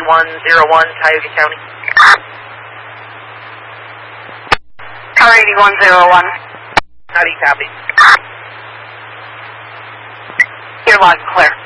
8101, Tioga County. Car 8101. How do you copy? You're loud and clear.